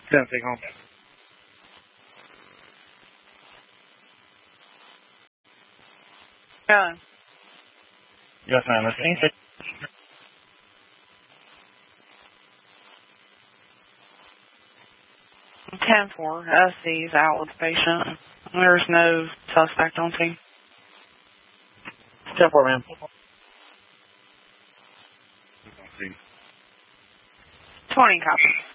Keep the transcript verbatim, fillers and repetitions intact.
Then take home. Yeah. Yes, ma'am. Listening. ten four, S C's out with the patient. There's no suspect on scene. ten four, ma'am. twenty copies.